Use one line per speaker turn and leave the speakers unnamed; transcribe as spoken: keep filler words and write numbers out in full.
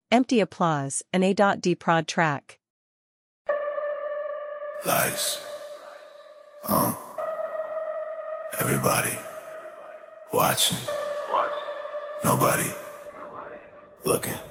Empty applause, an A.D prod track.
Lights. Um. Everybody. Watching. Nobody. Looking.